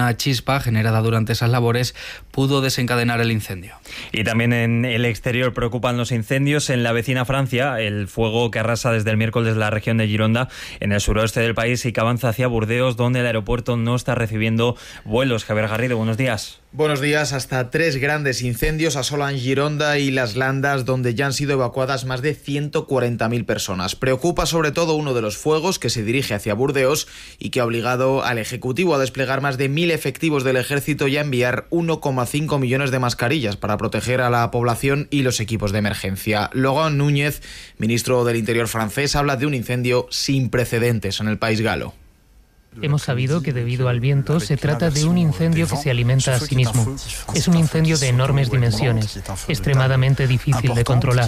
una chispa generada durante esas labores pudo desencadenar el incendio. Y también en el exterior preocupan los incendios en la vecina Francia, el fuego que arrasa desde el miércoles la región de Gironda en el suroeste del país y que avanza hacia Burdeos, donde el aeropuerto no está recibiendo vuelos. Javier Garrido, buenos días. Buenos días. Hasta 3 grandes incendios asolan Gironda y Las Landas, donde ya han sido evacuadas más de 140.000 personas. Preocupa sobre todo uno de los fuegos que se dirige hacia Burdeos y que ha obligado al Ejecutivo a desplegar más de 1.000 efectivos del Ejército y a enviar 1,5 millones de mascarillas para proteger a la población y los equipos de emergencia. Laurent Núñez, ministro del Interior francés, habla de un incendio sin precedentes en el país galo. Hemos sabido que debido al viento se trata de un incendio que se alimenta a sí mismo. Es un incendio de enormes dimensiones, extremadamente difícil de controlar.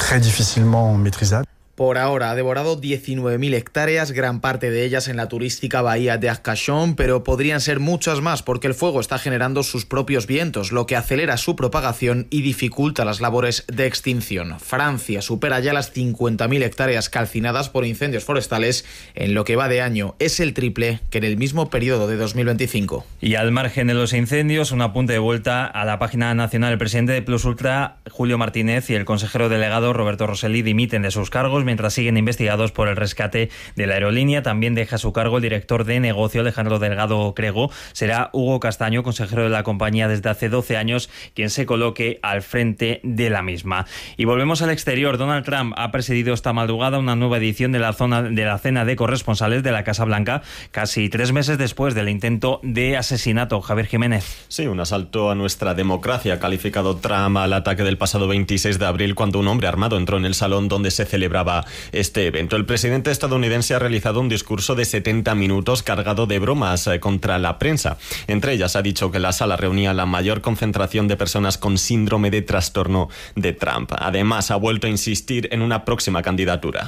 Por ahora ha devorado 19.000 hectáreas, gran parte de ellas en la turística bahía de Arcachon, pero podrían ser muchas más porque el fuego está generando sus propios vientos, lo que acelera su propagación y dificulta las labores de extinción. Francia supera ya las 50.000 hectáreas calcinadas por incendios forestales en lo que va de año. Es el triple que en el mismo periodo de 2025. Y al margen de los incendios, un apunte de vuelta a la página nacional. El presidente de Plus Ultra, Julio Martínez, y el consejero delegado, Roberto Rosselli, dimiten de sus cargos mientras siguen investigados por el rescate de la aerolínea. También deja su cargo el director de negocio, Alejandro Delgado Crego. Será Hugo Castaño, consejero de la compañía desde hace 12 años, quien se coloque al frente de la misma. Y volvemos al exterior. Donald Trump ha presidido esta madrugada una nueva edición de la cena de corresponsales de la Casa Blanca, casi 3 meses después del intento de asesinato. Javier Jiménez. Sí, un asalto a nuestra democracia, ha calificado Trump al ataque del pasado 26 de abril, cuando un hombre armado entró en el salón donde se celebraba este evento. El presidente estadounidense ha realizado un discurso de 70 minutos cargado de bromas contra la prensa. Entre ellas ha dicho que la sala reunía la mayor concentración de personas con síndrome de trastorno de Trump. Además, ha vuelto a insistir en una próxima candidatura.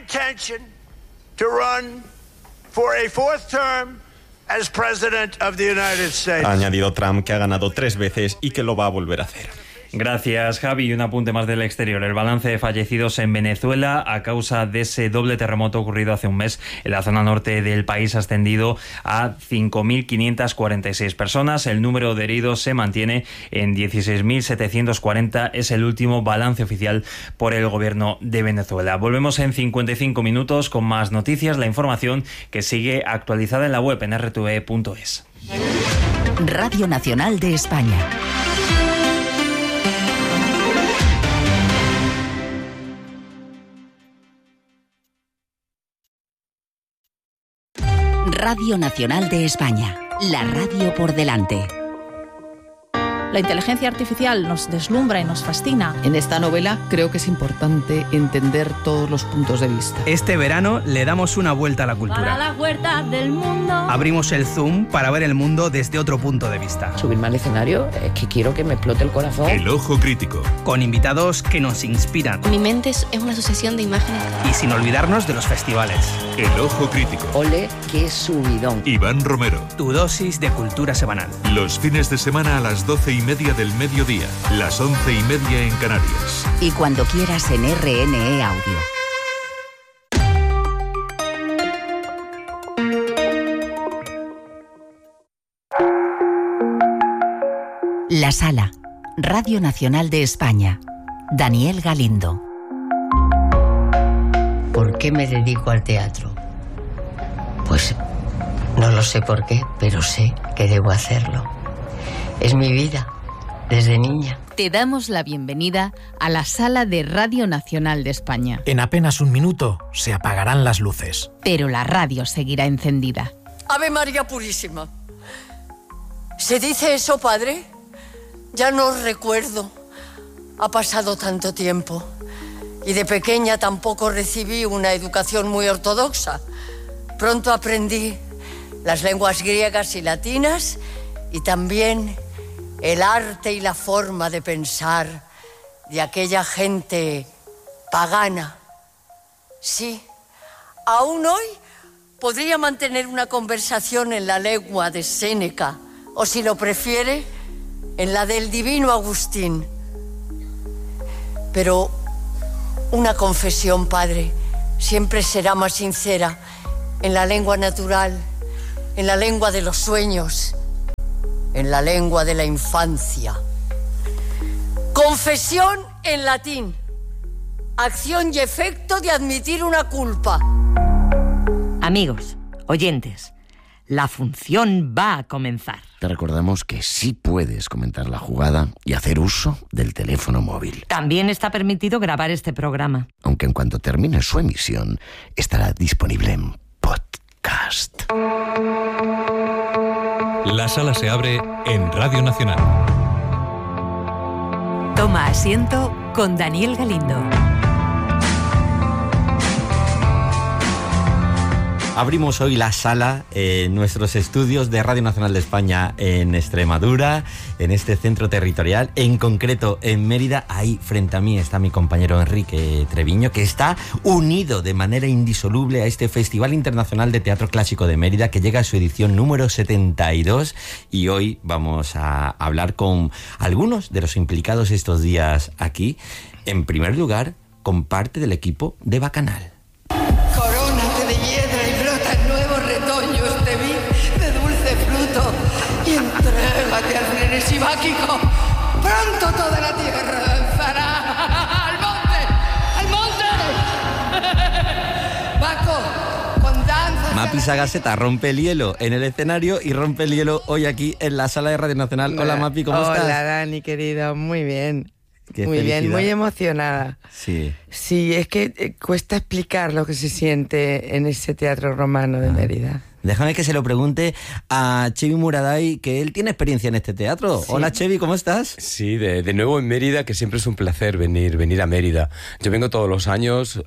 Ha añadido Trump que ha ganado 3 veces y que lo va a volver a hacer. Gracias, Javi. Y un apunte más del exterior. El balance de fallecidos en Venezuela a causa de ese doble terremoto ocurrido hace un mes en la zona norte del país ha ascendido a 5.546 personas. El número de heridos se mantiene en 16.740. Es el último balance oficial por el gobierno de Venezuela. Volvemos en 55 minutos con más noticias. La información que sigue actualizada en la web en rtve.es. Radio Nacional de España. Radio Nacional de España, la radio por delante. La inteligencia artificial nos deslumbra y nos fascina. En esta novela creo que es importante entender todos los puntos de vista. Este verano le damos una vuelta a la cultura. Para la huerta del mundo. Abrimos el Zoom para ver el mundo desde otro punto de vista. Subirme al escenario es que quiero que me explote el corazón. El Ojo Crítico. Con invitados que nos inspiran. Mi mente es una sucesión de imágenes. Y sin olvidarnos de los festivales. El Ojo Crítico. Ole, qué subidón. Iván Romero. Tu dosis de cultura semanal. Los fines de semana a las 12:30 del mediodía, las 11:30 en Canarias. Y cuando quieras en RNE Audio. La Sala, Radio Nacional de España. Daniel Galindo. ¿Por qué me dedico al teatro? Pues no lo sé por qué, pero sé que debo hacerlo. Es mi vida. Desde niña. Te damos la bienvenida a la Sala de Radio Nacional de España. En apenas un minuto se apagarán las luces. Pero la radio seguirá encendida. Ave María Purísima. ¿Se dice eso, padre? Ya no recuerdo. Ha pasado tanto tiempo. Y de pequeña tampoco recibí una educación muy ortodoxa. Pronto aprendí las lenguas griegas y latinas y también el arte y la forma de pensar de aquella gente pagana. Sí, aún hoy podría mantener una conversación en la lengua de Séneca, o si lo prefiere, en la del divino Agustín. Pero una confesión, padre, siempre será más sincera en la lengua natural, en la lengua de los sueños, en la lengua de la infancia. Confesión en latín. Acción y efecto de admitir una culpa. Amigos, oyentes, la función va a comenzar. Te recordamos que sí puedes comentar la jugada y hacer uso del teléfono móvil. También está permitido grabar este programa. Aunque en cuanto termine su emisión, estará disponible en podcast. La sala se abre en Radio Nacional. Toma asiento con Daniel Galindo. Abrimos hoy la sala en nuestros estudios de Radio Nacional de España en Extremadura, en este centro territorial, en concreto en Mérida. Ahí frente a mí está mi compañero Enrique Treviño, que está unido de manera indisoluble a este Festival Internacional de Teatro Clásico de Mérida, que llega a su edición número 72, y hoy vamos a hablar con algunos de los implicados estos días aquí. En primer lugar, con parte del equipo de Bacanal. Corónate de hiedra y brotan nuevos retoños de vid de dulce fruto y entrégate al frenesí mágico. Pronto toda la tierra danzará. ¡Al monte! Baco, con danza. Mapi Sagaceta rompe el hielo en el escenario y rompe el hielo hoy aquí en la sala de Radio Nacional. Hola Mapi, ¿cómo estás? Hola Dani, querido, muy bien. Qué muy felicidad. bien, muy emocionada. Sí. Sí, es que cuesta explicar lo que se siente en ese teatro romano de Mérida. Déjame que se lo pregunte a Chevi Muraday, que él tiene experiencia en este teatro. Sí. Hola Chevi, ¿cómo estás? Sí, de nuevo en Mérida, que siempre es un placer venir a Mérida. Yo vengo todos los años,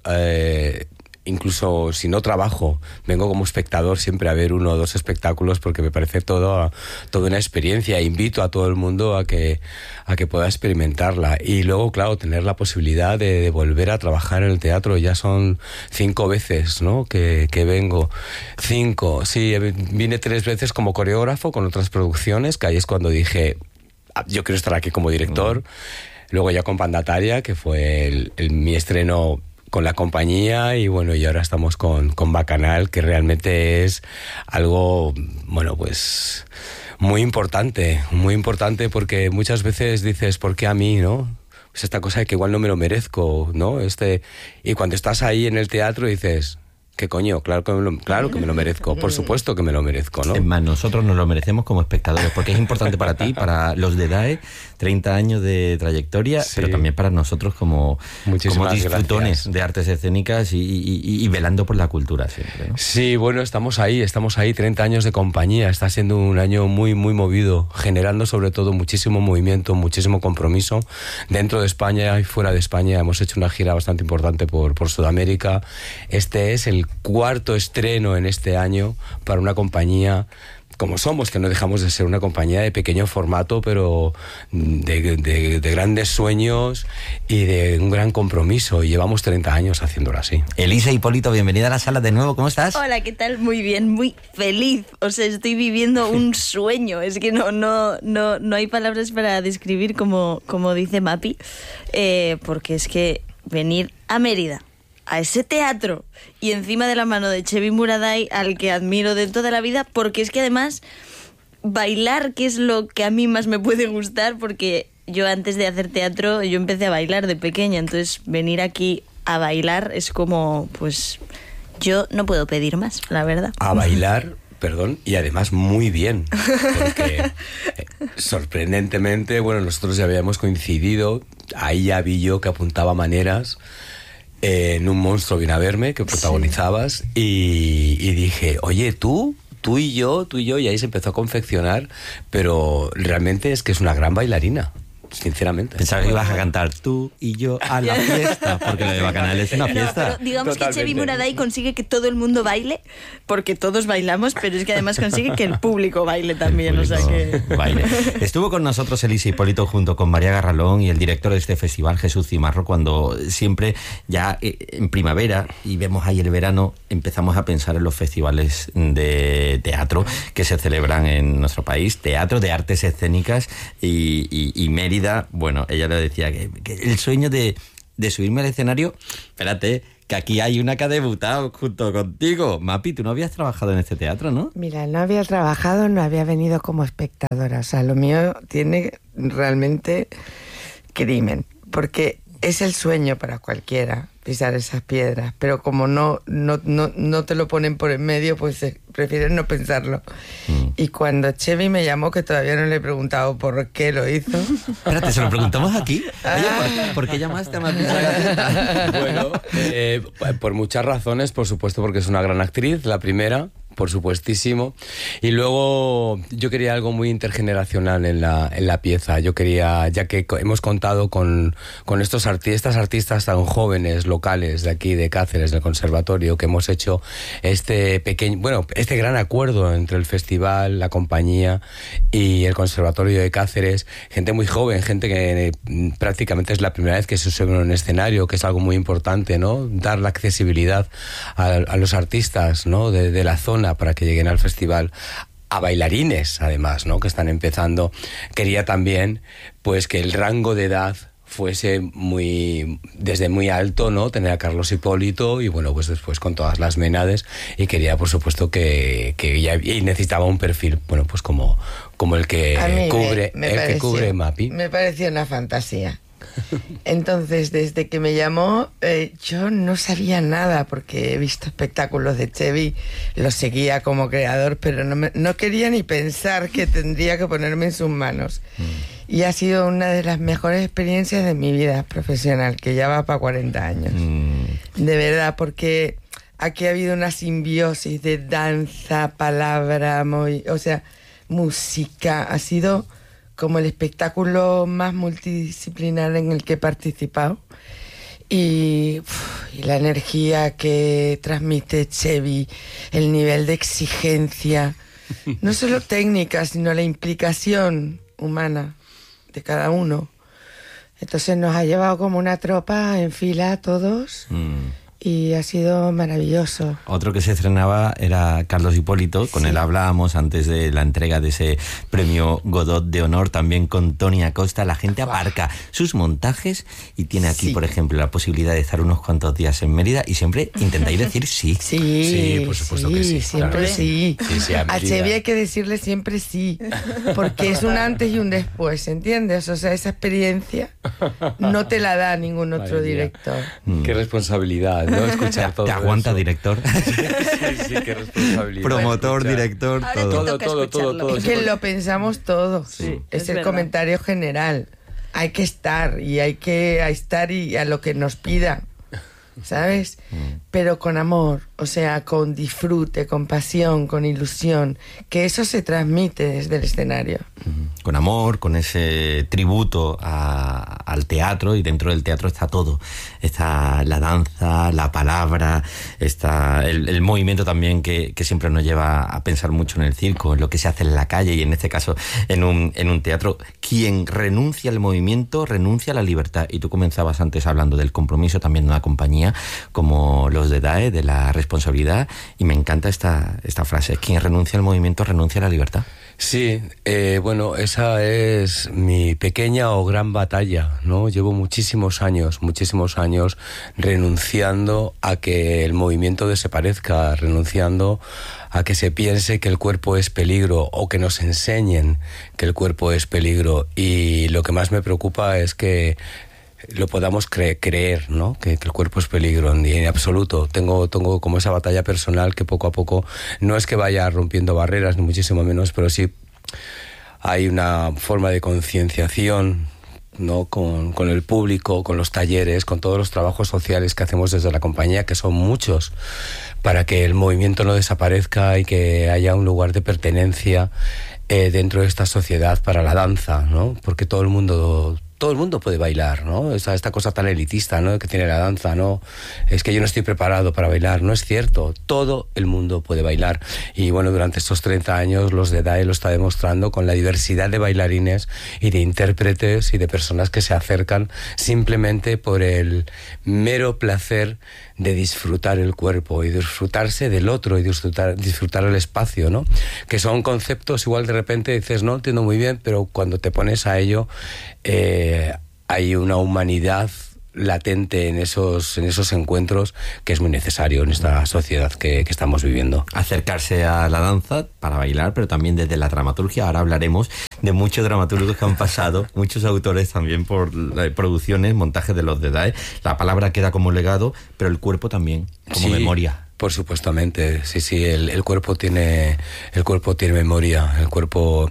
incluso si no trabajo, vengo como espectador siempre a ver 1 o 2 espectáculos, porque me parece toda una experiencia. Invito a todo el mundo a que pueda experimentarla. Y luego, claro, tener la posibilidad de volver a trabajar en el teatro. Ya son 5 veces, ¿no?, que vengo. 5, sí, vine 3 veces como coreógrafo con otras producciones, que ahí es cuando dije, yo quiero estar aquí como director. Luego ya con Pandataria, que fue mi estreno con la compañía, y bueno, y ahora estamos con Bacanal, que realmente es algo, bueno, pues muy importante, porque muchas veces dices, ¿por qué a mí, no? Pues esta cosa de que igual no me lo merezco, ¿no? Y cuando estás ahí en el teatro dices, ¿qué coño? Claro que me lo merezco, por supuesto que me lo merezco, ¿no? Es más, nosotros nos lo merecemos como espectadores, porque es importante para ti, para los de DAE, 30 años de trayectoria, sí, pero también para nosotros como disfrutones de artes escénicas y velando por la cultura siempre, ¿no? Sí, bueno, estamos ahí, 30 años de compañía, está siendo un año muy, muy movido, generando sobre todo muchísimo movimiento, muchísimo compromiso dentro de España y fuera de España. Hemos hecho una gira bastante importante por Sudamérica. Este es el 4º estreno en este año para una compañía como somos, que no dejamos de ser una compañía de pequeño formato, pero de grandes sueños y de un gran compromiso, y llevamos 30 años haciéndolo así. Elisa Hipólito, bienvenida a la sala de nuevo, ¿cómo estás? Hola, ¿qué tal? Muy bien, muy feliz, o sea, estoy viviendo un sueño, es que no hay palabras para describir como dice Mapi, porque es que venir a Mérida, a ese teatro, y encima de la mano de Chevi Muraday, al que admiro de toda la vida, porque es que además bailar, que es lo que a mí más me puede gustar, porque yo antes de hacer teatro, yo empecé a bailar de pequeña, entonces venir aquí a bailar es como, pues, yo no puedo pedir más, la verdad. A bailar, perdón, y además muy bien, porque sorprendentemente, bueno, nosotros ya habíamos coincidido, ahí ya vi yo que apuntaba maneras en Un monstruo viene a verme, que protagonizabas, sí. y dije, oye, tú y yo, y ahí se empezó a confeccionar, pero realmente es que es una gran bailarina. sinceramente. Pensaba que ibas a cantar tú y yo a la fiesta, porque lo de Bacanal es una fiesta. Pero digamos totalmente. Que Chevi Muraday consigue que todo el mundo baile, porque todos bailamos, pero es que además consigue que el público baile también. Público o sea que... baile. Estuvo con nosotros Elisa Hipólito junto con María Garralón y el director de este festival, Jesús Cimarro, cuando siempre ya en primavera y vemos ahí el verano, empezamos a pensar en los festivales de teatro que se celebran en nuestro país, teatro de artes escénicas y Mérida. Bueno, ella le decía que el sueño de subirme al escenario, espérate, que aquí hay una que ha debutado junto contigo. Mapi, tú no habías trabajado en este teatro, ¿no? Mira, no había trabajado, no había venido como espectadora. O sea, lo mío tiene realmente crimen, porque es el sueño para cualquiera pisar esas piedras, pero como no te lo ponen por en medio, pues prefieren no pensarlo. Y cuando Chevy me llamó, que todavía no le he preguntado por qué lo hizo. Espérate, ¿se lo preguntamos aquí? Oye, ¿por qué llamaste a Mapi Sagaceta? Bueno, por muchas razones, por supuesto, porque es una gran actriz, la primera, por supuestísimo. Y luego yo quería algo muy intergeneracional en la pieza. Yo quería, ya que hemos contado con estas artistas tan jóvenes, locales, de aquí, de Cáceres, del conservatorio, que hemos hecho este gran acuerdo entre el festival, la compañía y el conservatorio de Cáceres. Gente muy joven, gente que prácticamente es la primera vez que se sube en un escenario, que es algo muy importante, ¿no? Dar la accesibilidad a los artistas, ¿no? de la zona, para que lleguen al festival, a bailarines además, ¿no? Que están empezando. Quería también pues que el rango de edad fuese desde muy alto, ¿no? Tener a Carlos Hipólito y bueno, pues después con todas las Ménades, y quería por supuesto que y necesitaba un perfil, bueno, pues como el que cubre Mapi. Me pareció una fantasía. Entonces, desde que me llamó, yo no sabía nada, porque he visto espectáculos de Chevy, lo seguía como creador, pero no quería ni pensar que tendría que ponerme en sus manos. Y ha sido una de las mejores experiencias de mi vida profesional, que ya va para 40 años. De verdad, porque aquí ha habido una simbiosis de danza, palabra, música. Ha sido como el espectáculo más multidisciplinar en el que he participado. Y la energía que transmite Chevy, el nivel de exigencia, no solo técnica, sino la implicación humana de cada uno. Entonces nos ha llevado como una tropa en fila a todos. Y ha sido maravilloso. Otro que se estrenaba era Carlos Hipólito, con él hablábamos antes de la entrega de ese premio Godot de honor, también con Tony Acosta. La gente aparca sus montajes y tiene aquí, por ejemplo, la posibilidad de estar unos cuantos días en Mérida, y siempre intentáis decir sí. Sí, por supuesto que sí. Siempre claro. sí. A Chevy hay que decirle siempre sí, porque es un antes y un después, ¿entiendes? O sea, esa experiencia no te la da ningún otro director. Qué responsabilidad, ¿no? Escuchar todo. ¿Te aguanta, eso. Director? Sí, qué responsabilidad. Promotor, director, todo. Es que lo pensamos todo. Sí, es el comentario general. Hay que estar, y hay que estar y a lo que nos pidan, ¿sabes? Pero con amor, o sea, con disfrute, con pasión, con ilusión, que eso se transmite desde el escenario. Con amor, con ese tributo al teatro, y dentro del teatro está todo. Está la danza, la palabra, está el movimiento también que siempre nos lleva a pensar mucho en el circo, en lo que se hace en la calle, y en este caso en un teatro. Quien renuncia al movimiento, renuncia a la libertad. Y tú comenzabas antes hablando del compromiso también de una compañía como los de DAE, de la responsabilidad, y me encanta esta frase: quien renuncia al movimiento renuncia a la libertad. Sí, bueno, esa es mi pequeña o gran batalla, ¿no? Llevo muchísimos años renunciando a que el movimiento desaparezca, renunciando a que se piense que el cuerpo es peligro, o que nos enseñen que el cuerpo es peligro. Y lo que más me preocupa es que lo podamos creer, ¿no? Que el cuerpo es peligro. En absoluto. Tengo como esa batalla personal que poco a poco, no es que vaya rompiendo barreras, ni muchísimo menos, pero sí hay una forma de concienciación, ¿no? Con el público, con los talleres, con todos los trabajos sociales que hacemos desde la compañía, que son muchos, para que el movimiento no desaparezca y que haya un lugar de pertenencia dentro de esta sociedad para la danza, ¿no? Porque todo el mundo puede bailar, ¿no? Esta cosa tan elitista, ¿no? Que tiene la danza, ¿no? Es que yo no estoy preparado para bailar. No es cierto. Todo el mundo puede bailar. Y bueno, durante estos 30 años los de DAE lo está demostrando con la diversidad de bailarines y de intérpretes y de personas que se acercan simplemente por el mero placer de disfrutar el cuerpo y disfrutarse del otro y disfrutar el espacio, ¿no? Que son conceptos, igual de repente dices, no entiendo muy bien, pero cuando te pones a ello hay una humanidad latente en esos encuentros, que es muy necesario en esta sociedad que estamos viviendo. Acercarse a la danza para bailar, pero también desde la dramaturgia. Ahora hablaremos de muchos dramaturgos que han pasado, muchos autores también por producciones, montajes de los de DAE. La palabra queda como legado, pero el cuerpo también, como memoria. Por supuestamente, sí, el cuerpo tiene memoria, el cuerpo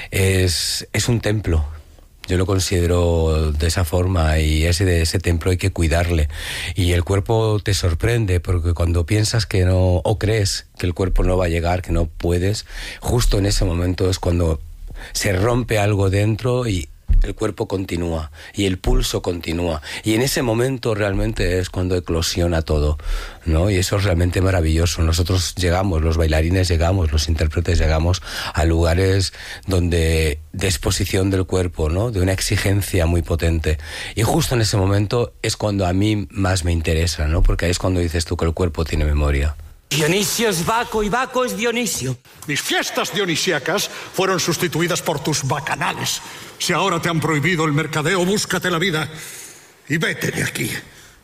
es un templo. Yo lo considero de esa forma, y ese templo hay que cuidarle. Y el cuerpo te sorprende, porque cuando piensas que no, o crees que el cuerpo no va a llegar, que no puedes, justo en ese momento es cuando se rompe algo dentro y el cuerpo continúa y el pulso continúa, y en ese momento realmente es cuando eclosiona todo, ¿no? Y eso es realmente maravilloso. Nosotros llegamos, los bailarines llegamos, los intérpretes llegamos a lugares donde de exposición del cuerpo, ¿no? De una exigencia muy potente, y justo en ese momento es cuando a mí más me interesa, ¿no? Porque ahí es cuando dices tú que el cuerpo tiene memoria. Dionisio es Baco y Baco es Dionisio. Mis fiestas dionisíacas fueron sustituidas por tus bacanales. Si ahora te han prohibido el mercadeo, búscate la vida y vete de aquí.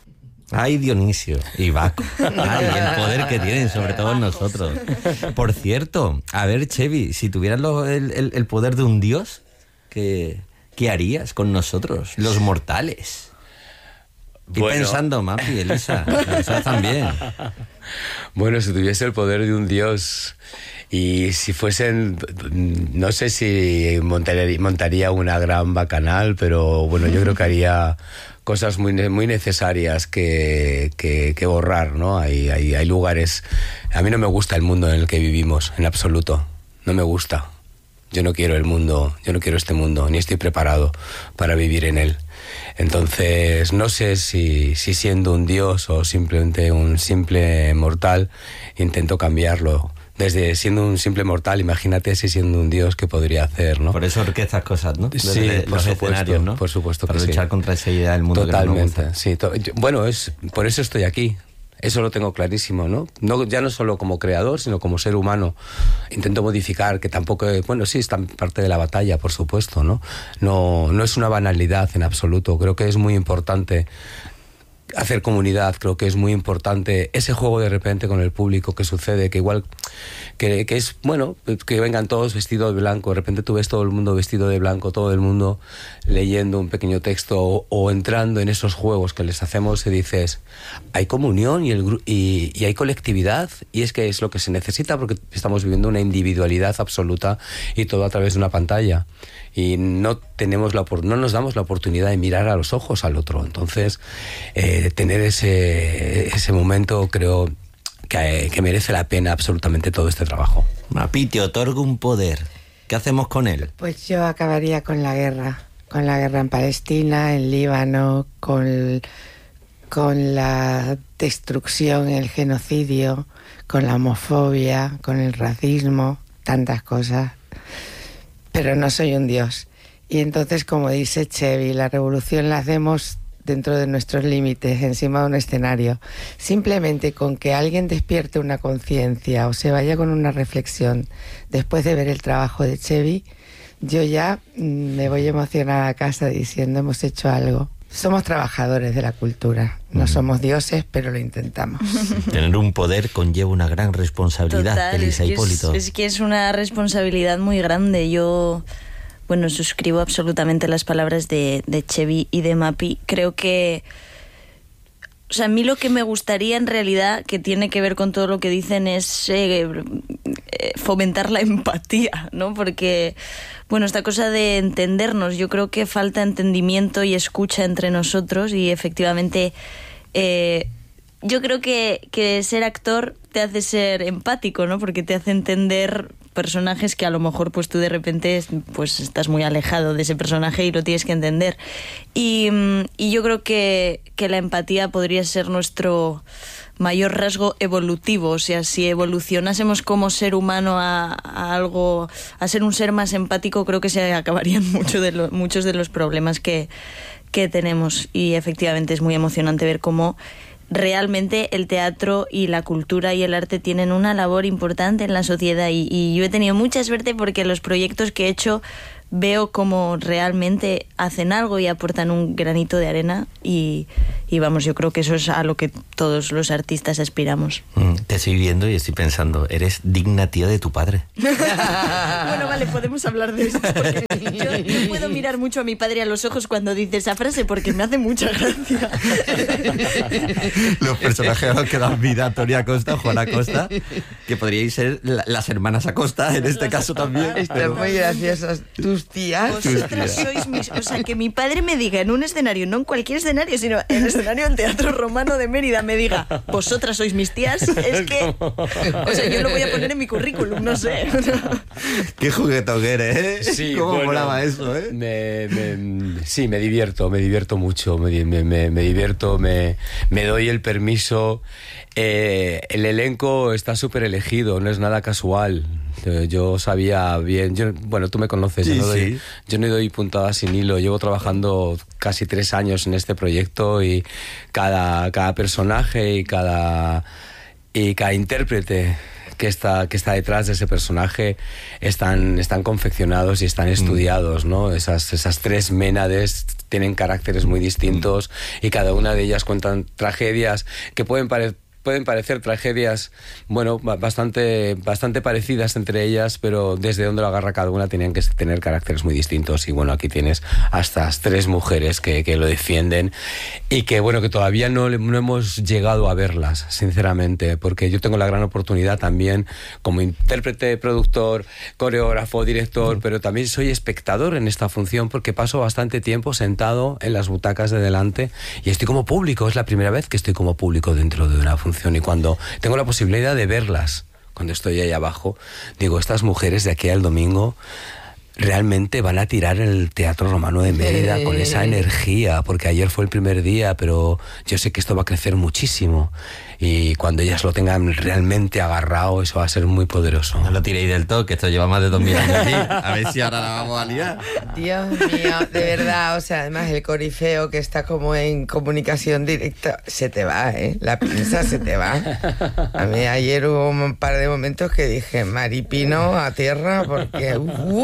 Ay, Dionisio y Baco. Ay, el poder que tienen, sobre todo en nosotros. Por cierto, a ver, Chevy, si tuvieras el poder de un dios, ¿qué harías con nosotros, los mortales? Y pensando, Mapi, Elisa también. Bueno, si tuviese el poder de un dios, y si fuesen, no sé si montaría una gran bacanal, pero bueno, yo creo que haría cosas muy necesarias que borrar, ¿no? Hay lugares. A mí no me gusta el mundo en el que vivimos, en absoluto. No me gusta. Yo no quiero el mundo, yo no quiero este mundo, ni estoy preparado para vivir en él. Entonces, no sé si siendo un dios o simplemente un simple mortal, intento cambiarlo. Desde siendo un simple mortal, imagínate si siendo un dios, ¿qué podría hacer, no? Por eso orquestas cosas, ¿no? Sí, por supuesto, ¿no? Por supuesto que sí. Para luchar contra esa idea del mundo. Totalmente, que no nos gusta. Sí. Bueno, por eso estoy aquí. Eso lo tengo clarísimo, ¿no? Ya no solo como creador, sino como ser humano. Intento modificar, que tampoco... Bueno, sí, está parte de la batalla, por supuesto, ¿no? No es una banalidad en absoluto. Creo que es muy importante hacer comunidad, creo que es muy importante ese juego de repente con el público que sucede, que igual que es, bueno, que vengan todos vestidos de blanco, de repente tú ves todo el mundo vestido de blanco, todo el mundo leyendo un pequeño texto o entrando en esos juegos que les hacemos, y dices, hay comunión y hay colectividad, y es que es lo que se necesita, porque estamos viviendo una individualidad absoluta y todo a través de una pantalla, y no nos damos la oportunidad de mirar a los ojos al otro. Entonces, tener ese momento, creo que merece la pena absolutamente todo este trabajo. Mapi, te otorgo un poder. ¿Qué hacemos con él? Pues yo acabaría con la guerra en Palestina, en Líbano, con la destrucción, el genocidio, con la homofobia, con el racismo, tantas cosas. Pero no soy un dios. Y entonces, como dice Chevy, la revolución la hacemos dentro de nuestros límites, encima de un escenario. Simplemente con que alguien despierte una conciencia o se vaya con una reflexión después de ver el trabajo de Chevy, yo ya me voy emocionada a casa diciendo, hemos hecho algo. Somos trabajadores de la cultura, no somos dioses, pero lo intentamos. Tener un poder conlleva una gran responsabilidad. Total, Elisa Hipólito. Es que es una responsabilidad muy grande. Yo, bueno, suscribo absolutamente las palabras de Chevy y de Mapi. Creo que, o sea, a mí lo que me gustaría en realidad, que tiene que ver con todo lo que dicen, es fomentar la empatía, ¿no? Porque, bueno, esta cosa de entendernos, yo creo que falta entendimiento y escucha entre nosotros, y efectivamente yo creo que ser actor te hace ser empático, ¿no? Porque te hace entender personajes que a lo mejor pues tú de repente pues estás muy alejado de ese personaje y lo tienes que entender. Y yo creo que la empatía podría ser nuestro mayor rasgo evolutivo. O sea, si evolucionásemos como ser humano a ser un ser más empático, creo que se acabarían muchos de los problemas que tenemos. Y efectivamente es muy emocionante ver cómo realmente el teatro y la cultura y el arte tienen una labor importante en la sociedad, y yo he tenido mucha suerte porque los proyectos que he hecho veo cómo realmente hacen algo y aportan un granito de arena y vamos, yo creo que eso es a lo que todos los artistas aspiramos. Te estoy viendo y estoy pensando, eres digna tía de tu padre. Bueno, vale, podemos hablar de eso, porque yo puedo mirar mucho a mi padre a los ojos cuando dice esa frase porque me hace mucha gracia. Los personajes a los que dan vida, Antonia Acosta, Juana Acosta, que podríais ser las hermanas Acosta en este caso también. Están muy graciosas tus tías. Vosotras sois mis... O sea, que mi padre me diga en un escenario, no en cualquier escenario, sino en el escenario del Teatro Romano de Mérida, me diga, vosotras sois mis tías, es que... O sea, yo lo voy a poner en mi currículum, no sé. Qué juguetón eres, ¿eh? Sí, ¿Cómo molaba eso, eh? Sí, me divierto mucho, me divierto, me doy el permiso. El elenco está súper elegido, no es nada casual. Yo sabía bien, bueno, tú me conoces, sí, yo no doy puntada sin hilo. Llevo trabajando casi 3 años en este proyecto y cada personaje y cada intérprete que está detrás de ese personaje están confeccionados y están estudiados, ¿no? Esas 3 Ménades tienen caracteres muy distintos y cada una de ellas cuentan tragedias que pueden parecer tragedias, bueno, bastante parecidas entre ellas, pero desde donde lo agarra cada una tenían que tener caracteres muy distintos. Y bueno, aquí tienes a estas 3 mujeres que lo defienden y que, bueno, que todavía no hemos llegado a verlas, sinceramente, porque yo tengo la gran oportunidad también como intérprete, productor, coreógrafo, director, pero también soy espectador en esta función porque paso bastante tiempo sentado en las butacas de delante y estoy como público. Es la primera vez que estoy como público dentro de una función. Y cuando tengo la posibilidad de verlas, cuando estoy ahí abajo, digo, estas mujeres de aquí al domingo realmente van a tirar el Teatro Romano de Mérida con esa energía, porque ayer fue el primer día, pero yo sé que esto va a crecer muchísimo y cuando ellas lo tengan realmente agarrado, eso va a ser muy poderoso. No lo tiréis del todo, que esto lleva más de 2000 años aquí. A ver si ahora la vamos a liar. Dios mío, de verdad, o sea, además el corifeo que está como en comunicación directa, se te va, ¿eh? La pinza se te va. A mí ayer hubo un par de momentos que dije, Maripino a tierra, porque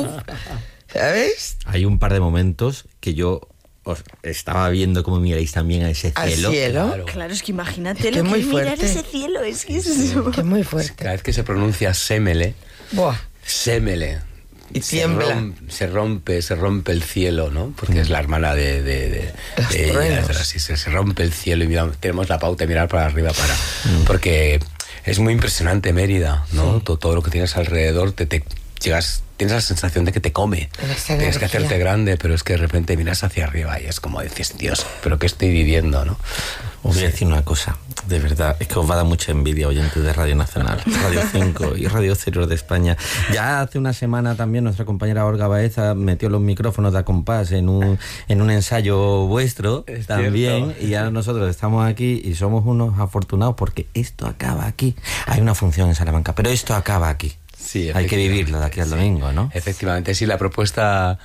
¿sabes? Hay un par de momentos que yo os estaba viendo cómo miráis también a ese cielo. ¿Al cielo? Claro, es que imagínate es lo que que es es muy mirar fuerte. ese cielo, es que es es muy fuerte. Cada vez que se pronuncia Semele, Buah. Semele, y tiembla. Se rompe el cielo, ¿no? Porque es la hermana de ella. Así, se rompe el cielo y mira, tenemos la pauta de mirar para arriba porque es muy impresionante Mérida, ¿no? Sí. Todo lo que tienes alrededor tienes la sensación de que te come. Tienes que hacerte grande, pero es que de repente miras hacia arriba y es como dices, Dios, ¿pero qué estoy viviendo, no? Os voy a decir una cosa, de verdad, es que os va a dar mucha envidia, oyentes de Radio Nacional, Radio 5 y Radio Cero de España. Ya hace una semana también nuestra compañera Olga Baeza metió los micrófonos de Acompás en un ensayo vuestro también, y ya nosotros estamos aquí y somos unos afortunados porque esto acaba aquí. Hay una función en Salamanca, pero esto acaba aquí. Sí, hay que vivirlo de aquí al domingo, ¿no? Efectivamente, sí, la propuesta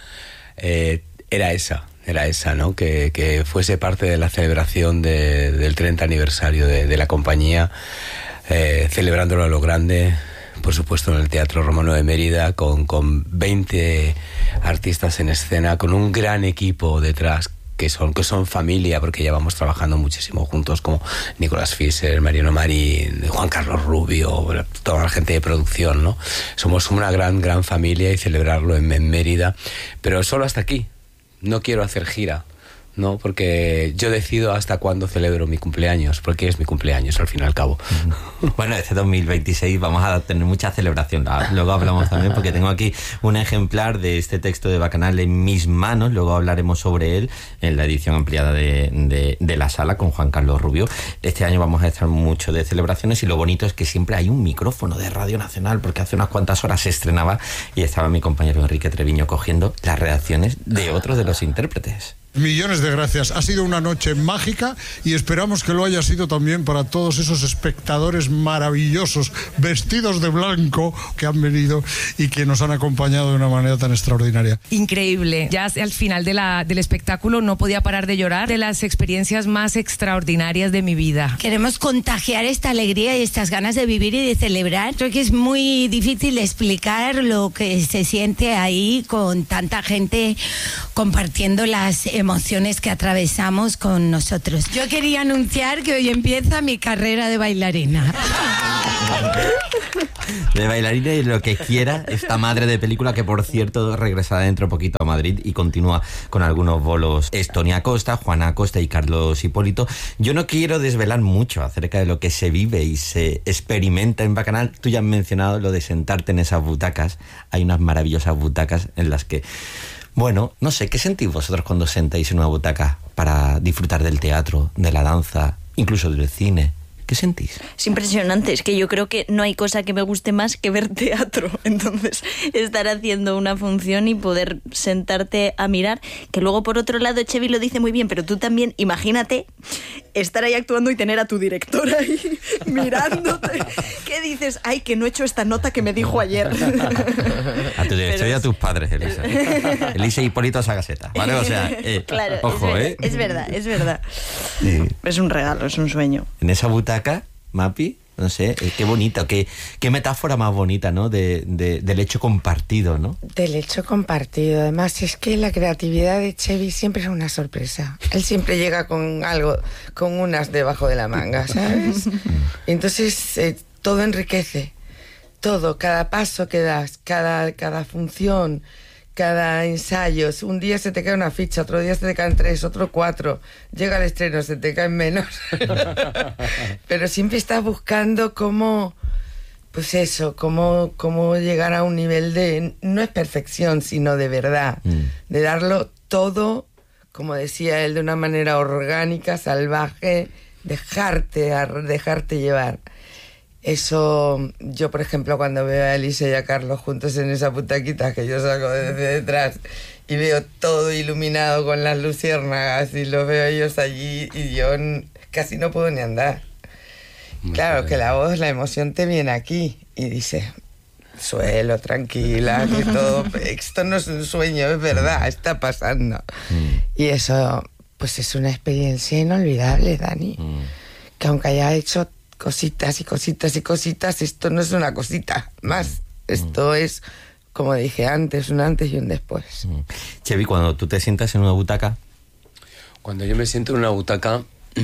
era esa, ¿no? Que fuese parte de la celebración del 30 aniversario de la compañía, celebrándolo a lo grande, por supuesto en el Teatro Romano de Mérida, con 20 artistas en escena, con un gran equipo detrás, que son familia, porque ya vamos trabajando muchísimo juntos, como Nicolás Fischer, Mariano Marín, Juan Carlos Rubio, toda la gente de producción, ¿no? Somos una gran familia y celebrarlo en Mérida, pero solo hasta aquí. No quiero hacer gira, ¿no? Porque yo decido hasta cuándo celebro mi cumpleaños, porque es mi cumpleaños al fin y al cabo. Bueno, este 2026 vamos a tener mucha celebración. Luego hablamos también, porque tengo aquí un ejemplar de este texto de Bacanal en mis manos. Luego hablaremos sobre él en la edición ampliada de la sala con Juan Carlos Rubio. Este año vamos a estar mucho de celebraciones y lo bonito es que siempre hay un micrófono de Radio Nacional, porque hace unas cuantas horas se estrenaba y estaba mi compañero Enrique Treviño cogiendo las reacciones de otros de los intérpretes. Millones de gracias. Ha sido una noche mágica y esperamos que lo haya sido también para todos esos espectadores maravillosos, vestidos de blanco, que han venido y que nos han acompañado de una manera tan extraordinaria. Increíble. Ya al final del espectáculo no podía parar de llorar, de las experiencias más extraordinarias de mi vida. Queremos contagiar esta alegría y estas ganas de vivir y de celebrar. Creo que es muy difícil explicar lo que se siente ahí con tanta gente compartiendo las emociones que atravesamos con nosotros. Yo quería anunciar que hoy empieza mi carrera de bailarina. De bailarina y lo que quiera esta madre de película, que por cierto regresará dentro de poquito a Madrid y continúa con algunos bolos. Estonia Costa, Juana Costa y Carlos Hipólito. Yo no quiero desvelar mucho acerca de lo que se vive y se experimenta en Bacanal. Tú ya has mencionado lo de sentarte en esas butacas. Hay unas maravillosas butacas en las que... Bueno, no sé, ¿qué sentís vosotros cuando sentáis en una butaca para disfrutar del teatro, de la danza, incluso del cine? ¿Qué sentís? Es impresionante, es que yo creo que no hay cosa que me guste más que ver teatro. Entonces, estar haciendo una función y poder sentarte a mirar, que luego por otro lado Chevy lo dice muy bien, pero tú también, imagínate estar ahí actuando y tener a tu directora ahí mirándote. ¿Qué dices? Ay, que no he hecho esta nota que me dijo ayer. A tu directora y a tus padres, Elisa. Elisa y Hipólito Sagaseta, ¿vale? O sea, claro, ojo, es verdad. Sí. Es un regalo, es un sueño. En esa butaca, Mapi, no sé, qué bonita, qué metáfora más bonita, ¿no? Del hecho compartido, ¿no? Del hecho compartido. Además, es que la creatividad de Chevy siempre es una sorpresa. Él siempre llega con algo, con unas debajo de la manga, ¿sabes? Y entonces todo enriquece. Todo, cada paso que das, cada función, cada ensayo. Un día se te cae una ficha, otro día se te caen 3, otro 4. Llega el estreno, se te caen menos. Pero siempre estás buscando cómo, pues eso, cómo llegar a un nivel de, no es perfección, sino de verdad, de darlo todo, como decía él, de una manera orgánica, salvaje, dejarte llevar. Eso, yo por ejemplo cuando veo a Elisa y a Carlos juntos en esa butaquita que yo saco desde detrás y veo todo iluminado con las luciérnagas y los veo ellos allí y yo casi no puedo ni andar. Claro que la voz, la emoción te viene aquí y dice, suelo, tranquila, que todo, esto no es un sueño, es verdad, está pasando. Y eso, pues es una experiencia inolvidable, Dani, que aunque haya hecho cositas y cositas y cositas, esto no es una cosita más, esto es, como dije antes, un antes y un después. Chevy, cuando tú te sientas en una butaca... Cuando yo me siento en una butaca,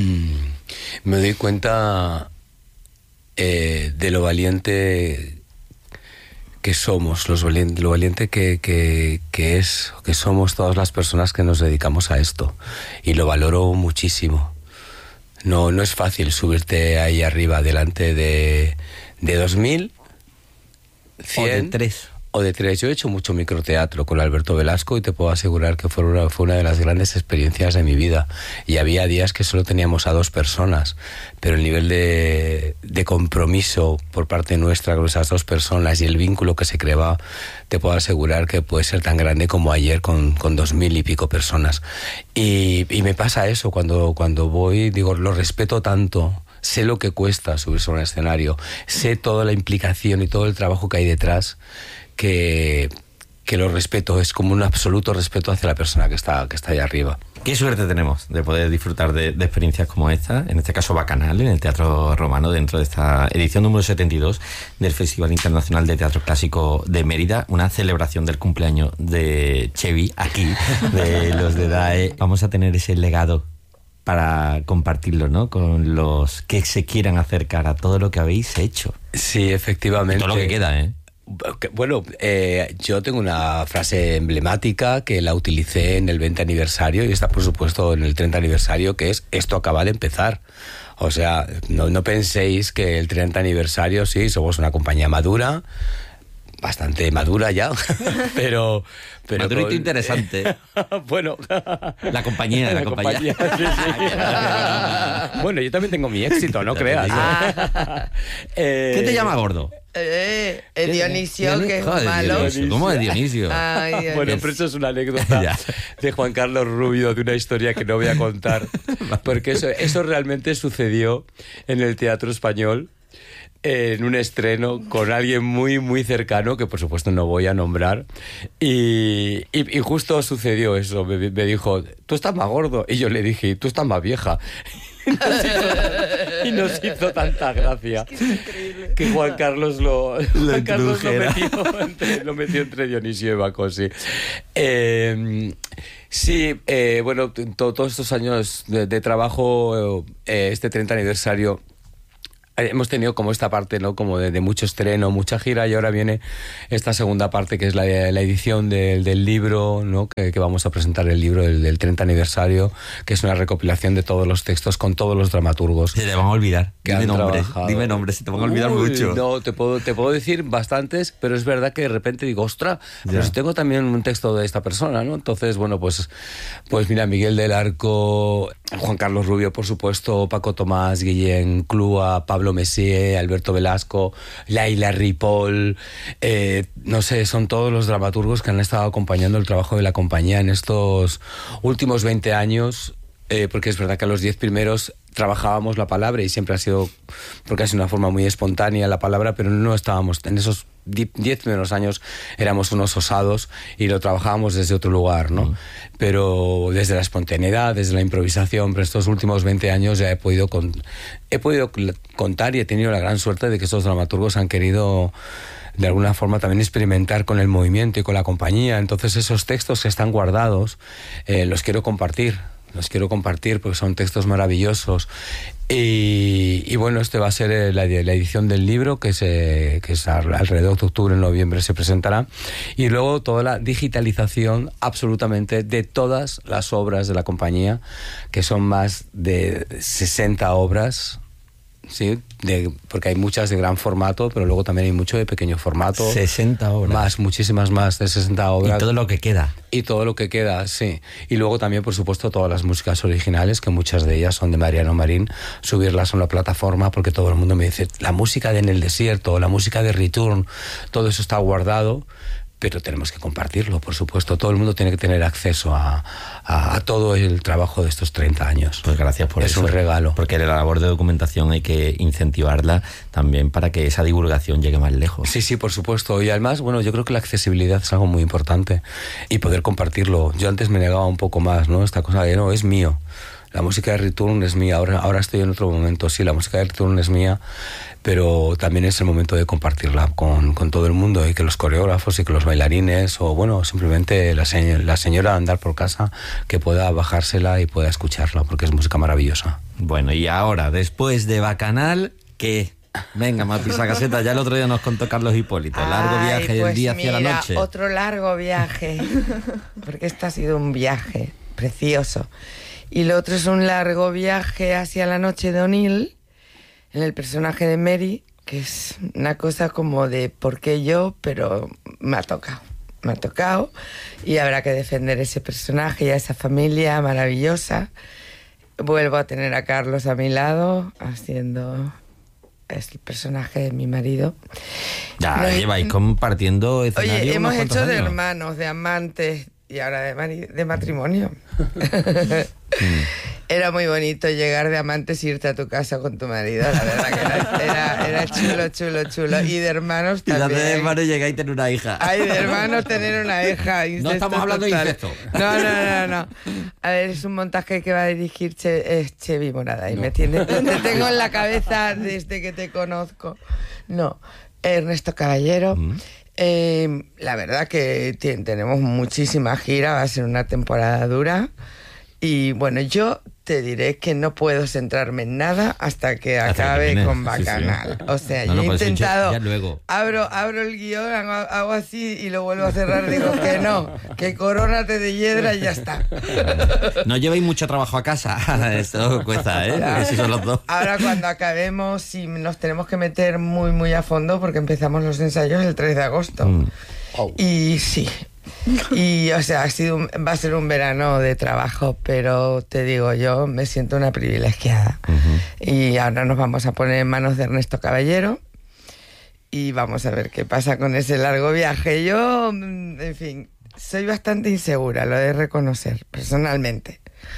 me doy cuenta de lo valiente que somos, lo valiente que somos todas las personas que nos dedicamos a esto, y lo valoro muchísimo. No es fácil subirte ahí arriba delante de 2.000, 100 o de 3. Yo he hecho mucho microteatro con Alberto Velasco y te puedo asegurar que fue una de las grandes experiencias de mi vida. Y había días que solo teníamos a 2 personas, pero el nivel de compromiso por parte nuestra con esas 2 personas y el vínculo que se creaba, te puedo asegurar que puede ser tan grande como ayer con 2.000 y pico personas. Y me pasa eso cuando voy, digo, lo respeto tanto. Sé lo que cuesta subirse a un escenario, sé toda la implicación y todo el trabajo que hay detrás, que lo respeto, es como un absoluto respeto hacia la persona que está ahí arriba. Qué suerte tenemos de poder disfrutar de experiencias como esta, en este caso Bacanal, en el Teatro Romano, dentro de esta edición número 72 del Festival Internacional de Teatro Clásico de Mérida, una celebración del cumpleaños de Chevy, aquí, de los de DAE. Vamos a tener ese legado para compartirlo, ¿no? Con los que se quieran acercar a todo lo que habéis hecho. Sí, efectivamente. Y todo lo que queda, ¿eh? Bueno, yo tengo una frase emblemática que la utilicé en el 20 aniversario y está por supuesto en el 30 aniversario, que es: esto acaba de empezar. O sea, no penséis que el 30 aniversario, sí, somos una compañía madura, bastante madura ya, pero madurito interesante. Bueno, la compañía. Sí. Bueno, yo también tengo mi éxito, no creas. ¿Qué te llama gordo? Dionisio, que es malo. ¿Cómo es Dionisio? Ay, bueno, pero eso es una anécdota de Juan Carlos Rubio, de una historia que no voy a contar, porque eso realmente sucedió en el Teatro Español, en un estreno con alguien muy, muy cercano, que por supuesto no voy a nombrar, y justo sucedió eso. Me dijo, tú estás más gordo, y yo le dije, tú estás más vieja. Y nos hizo tanta gracia que Juan Carlos lo metió entre Dionisio y Baco, sí. Bueno, todos estos años de trabajo, este 30 aniversario, hemos tenido como esta parte, ¿no? Como de mucho estreno, mucha gira, y ahora viene esta segunda parte, que es la edición del libro, ¿no? Que vamos a presentar, el libro del 30 aniversario, que es una recopilación de todos los textos con todos los dramaturgos. Se te van a olvidar. Dime nombres, se te van a olvidar mucho. No, te puedo decir bastantes, pero es verdad que de repente digo, ostras, pero si tengo también un texto de esta persona, ¿no? Entonces, bueno, pues mira, Miguel del Arco, Juan Carlos Rubio, por supuesto, Paco Tomás, Guillén Clúa, Pablo Messier, Alberto Velasco, Laila Ripoll, no sé, son todos los dramaturgos que han estado acompañando el trabajo de la compañía en estos últimos 20 años, porque es verdad que a los 10 primeros trabajábamos la palabra, y siempre ha sido, porque ha sido una forma muy espontánea la palabra, pero no estábamos, en esos 10 primeros años éramos unos osados y lo trabajábamos desde otro lugar, ¿no? Pero desde la espontaneidad, desde la improvisación, pero estos últimos 20 años ya he podido contar, y he tenido la gran suerte de que estos dramaturgos han querido de alguna forma también experimentar con el movimiento y con la compañía. Entonces esos textos que están guardados los quiero compartir porque son textos maravillosos. Y bueno, este va a ser la edición del libro, que es alrededor de octubre, noviembre se presentará, y luego toda la digitalización absolutamente de todas las obras de la compañía, que son más de 60 obras. Sí, porque hay muchas de gran formato, pero luego también hay mucho de pequeño formato. 60 obras. Muchísimas más de 60 obras. Y todo lo que queda. Y todo lo que queda, sí. Y luego también, por supuesto, todas las músicas originales, que muchas de ellas son de Mariano Marín, subirlas a una plataforma, porque todo el mundo me dice, la música de En el Desierto, la música de Return, todo eso está guardado, pero tenemos que compartirlo, por supuesto. Todo el mundo tiene que tener acceso a todo el trabajo de estos 30 años. Pues gracias por eso. Es un regalo. Porque la labor de documentación hay que incentivarla también para que esa divulgación llegue más lejos. Sí, por supuesto. Y además, bueno, yo creo que la accesibilidad es algo muy importante, y poder compartirlo. Yo antes me negaba un poco más, ¿no? Esta cosa de, no, es mío. La música de Return es mía. Ahora estoy en otro momento. Sí, la música de Return es mía, pero también es el momento de compartirla con todo el mundo, y que los coreógrafos y que los bailarines, o bueno, simplemente la señora de andar por casa, que pueda bajársela y pueda escucharla, porque es música maravillosa. Bueno, y ahora, después de Bacanal, ¿qué? Venga, Mapisa Caseta, ya el otro día nos contó Carlos Hipólito, largo viaje del día hacia la noche. Otro largo viaje, porque este ha sido un viaje precioso. Y lo otro es un largo viaje hacia la noche de O'Neill, en el personaje de Mary, que es una cosa como de ¿por qué yo? Pero me ha tocado, y habrá que defender ese personaje y a esa familia maravillosa. Vuelvo a tener a Carlos a mi lado, haciendo el personaje de mi marido. Ya lleváis compartiendo escenario. Oye, hemos hecho años. De hermanos, de amantes y ahora de matrimonio. Era muy bonito llegar de amantes e irte a tu casa con tu marido, la verdad que era chulo. Y de hermanos también. Y de hermanos llegáis a tener una hija. Ay, de hermanos tener una hija. No estamos hablando total. de incesto. No. A ver, es un montaje que va a dirigir Chevy Morada, y te tengo en la cabeza desde que te conozco. No, Ernesto Caballero. La verdad que tenemos muchísima gira, va a ser una temporada dura, y bueno, yo te diré que no puedo centrarme en nada hasta que acabe con Bacanal. Sí. O sea, yo he intentado, abro el guión, hago así y lo vuelvo a cerrar, digo que no, que corónate de hiedra y ya está. No llevéis mucho trabajo a casa, esto cuesta, ¿eh? Porque si son los dos. Ahora cuando acabemos, sí, nos tenemos que meter muy, muy a fondo, porque empezamos los ensayos el 3 de agosto. Y sí. Y o sea, va a ser un verano de trabajo, pero te digo, yo me siento una privilegiada. Y ahora nos vamos a poner en manos de Ernesto Caballero, y vamos a ver qué pasa con ese largo viaje. Yo, en fin, soy bastante insegura, lo he de reconocer, personalmente.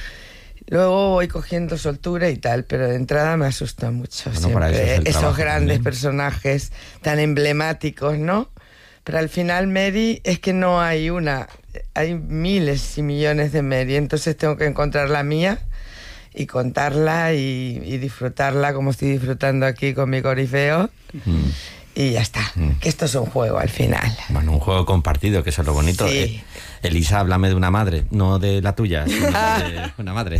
Luego voy cogiendo soltura y tal, pero de entrada me asusta mucho siempre esos grandes personajes tan emblemáticos, ¿no? Pero al final Mary es que no hay una, hay miles y millones de Mary, entonces tengo que encontrar la mía y contarla y disfrutarla como estoy disfrutando aquí con mi corifeo. Y ya está, que esto es un juego al final. Bueno, un juego compartido, que eso es lo bonito. Sí. Elisa, háblame de una madre, no de la tuya, sino de una madre.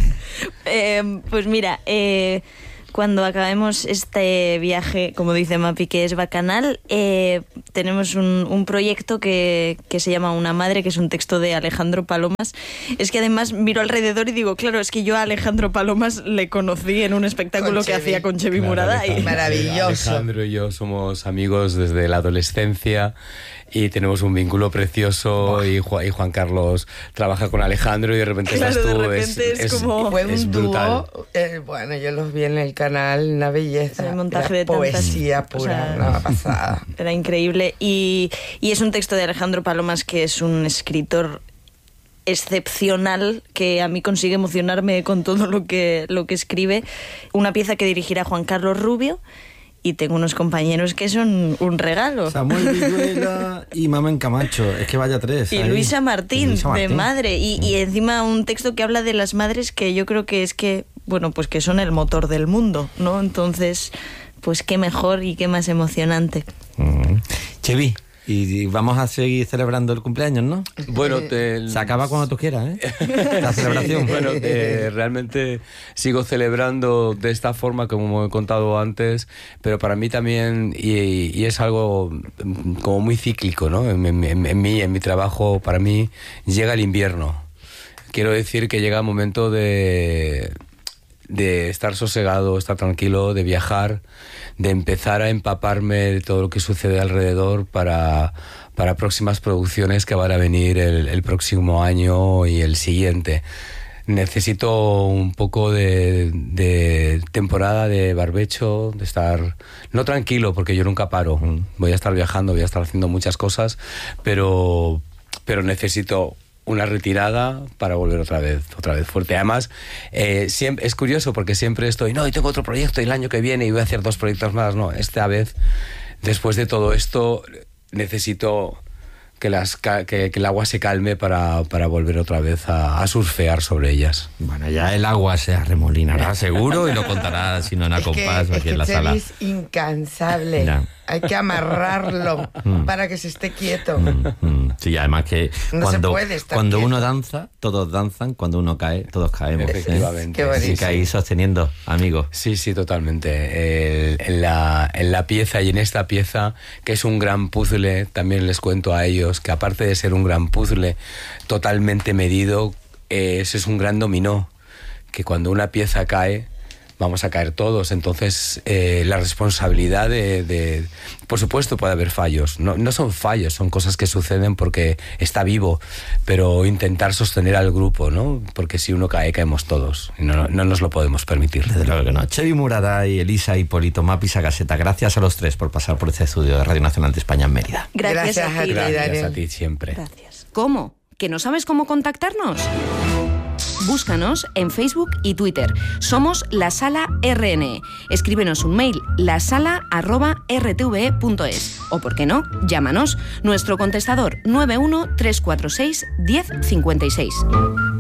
Pues mira, cuando acabemos este viaje, como dice Mapi, que es bacanal, tenemos un proyecto que se llama Una madre, que es un texto de Alejandro Palomas. Es que además miro alrededor y digo, claro, es que yo a Alejandro Palomas le conocí en un espectáculo que hacía con Chevy Muraday. Maravilloso. Alejandro y yo somos amigos desde la adolescencia y tenemos un vínculo precioso. Y Juan Carlos trabaja con Alejandro y de repente estás tú. De repente es como... Fue un brutal. dúo, bueno, yo los vi en el canal, una belleza, el montaje de poesía pura, una pasada. Era increíble. Y es un texto de Alejandro Palomas, que es un escritor excepcional, que a mí consigue emocionarme con todo lo que escribe. Una pieza que dirigirá Juan Carlos Rubio. Y tengo unos compañeros que son un regalo. Samuel Villuela y Mamen Camacho. Es que vaya tres. Y ahí. Luisa Martín, Luisa Martín, de madre. Y encima un texto que habla de las madres, que yo creo que es que, bueno, pues que son el motor del mundo, ¿no? Entonces, pues qué mejor y qué más emocionante. Chevy, y vamos a seguir celebrando el cumpleaños, ¿no? Bueno, se acaba cuando tú quieras, ¿eh? La celebración. Sí, bueno, realmente sigo celebrando de esta forma, como he contado antes, pero para mí también, y es algo como muy cíclico, ¿no? En mi trabajo, para mí, llega el invierno. Quiero decir que llega el momento de estar sosegado, estar tranquilo, de viajar, de empezar a empaparme de todo lo que sucede alrededor para próximas producciones que van a venir el próximo año y el siguiente. Necesito un poco de temporada de barbecho, de estar no tranquilo, porque yo nunca paro. Voy a estar viajando, voy a estar haciendo muchas cosas, pero necesito una retirada para volver otra vez fuerte. Además, siempre, es curioso porque siempre estoy, no, y tengo otro proyecto y el año que viene y voy a hacer 2 proyectos más. No, esta vez, después de todo esto, necesito que el agua se calme para volver otra vez a surfear sobre ellas. Bueno, ya el agua se arremolinará seguro y lo contará, si no en Compás, aquí en la sala. Es incansable. Ya. Hay que amarrarlo para que se esté quieto. Sí, además que no cuando uno danza, todos danzan, cuando uno cae, todos caemos. Efectivamente. Qué Así que ahí sosteniendo, amigo. Sí, totalmente. En la pieza y en esta pieza, que es un gran puzzle, también les cuento a ellos que aparte de ser un gran puzzle totalmente medido, ese es un gran dominó, que cuando una pieza cae, vamos a caer todos. Entonces la responsabilidad por supuesto puede haber fallos, no son fallos, son cosas que suceden porque está vivo, pero intentar sostener al grupo, ¿no? Porque si uno cae, caemos todos y no nos lo podemos permitir. Desde luego que no. Chevy Muraday, Elisa, Hipólito, Mapi, Sagaseta, gracias a los tres por pasar por este estudio de Radio Nacional de España en Mérida. Gracias a ti, gracias a ti siempre. Gracias. ¿Cómo? ¿Que no sabes cómo contactarnos? Búscanos en Facebook y Twitter. Somos La Sala RN. Escríbenos un mail, lasala@rtve.es. O, por qué no, llámanos. Nuestro contestador 91 346 1056.